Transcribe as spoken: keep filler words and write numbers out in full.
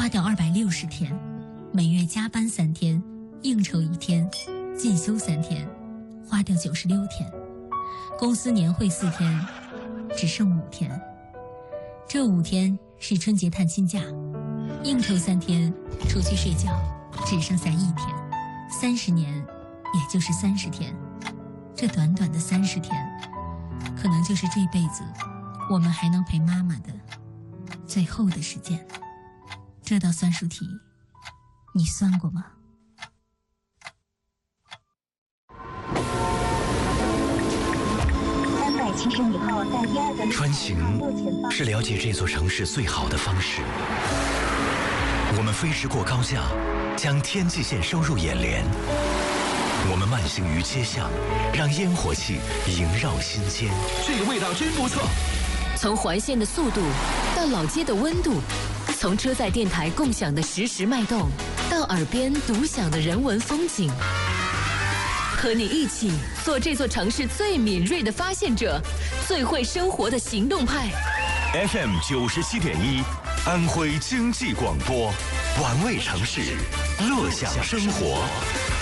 花掉二百六十天，每月加班三天，应酬一天，进修三天，花掉九十六天，公司年会四天，只剩五天。这五天是春节探亲假，应酬三天，出去睡觉，只剩下一天。三十年，也就是三十天。这短短的三十天，可能就是这辈子我们还能陪妈妈的最后的时间。这道算术题，你算过吗？ 穿行是了解这座城市最好的方式。我们飞驰过高架，将天际线收入眼帘。我们慢行于街巷，让烟火气萦绕心间。 这个味道真不错。 从环线的速度到老街的温度，从车载电台共享的实时脉动，到耳边独享的人文风景。和你一起做这座城市最敏锐的发现者，最会生活的行动派。 F M 九十七点一，安徽经济广播，玩味城市，乐享生活。